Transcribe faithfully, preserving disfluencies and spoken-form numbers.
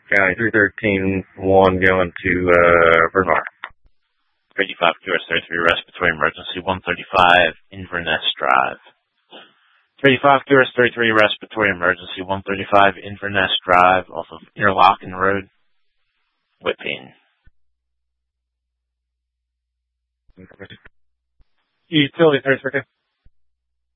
County three thirteen one going to, uh, Bernard. thirty-five Q S thirty-three, respiratory emergency, one thirty-five, Inverness Drive. thirty-five Q S thirty-three, respiratory emergency, one thirty-five, Inverness Drive, off of Interlaken Road, Whipping. Utility thirty-three.